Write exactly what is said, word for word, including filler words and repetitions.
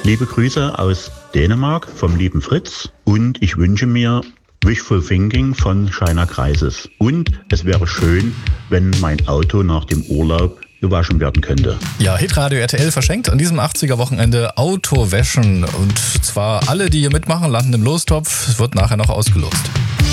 Liebe Grüße aus Dänemark vom lieben Fritz und ich wünsche mir Wishful Thinking von Shiner Kreises. Und es wäre schön, wenn mein Auto nach dem Urlaub gewaschen werden könnte. Ja, Hitradio R T L verschenkt an diesem achtziger-Wochenende Autowäschen. Und zwar alle, die hier mitmachen, landen im Lostopf. Es wird nachher noch ausgelost.